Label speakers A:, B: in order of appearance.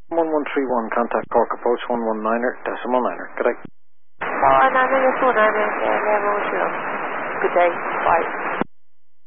A: 1131, contact Cork approach 119er, decimal 9er. Good day.
B: Oh, 9er, yes, 19er, level 0. Good day. Bye.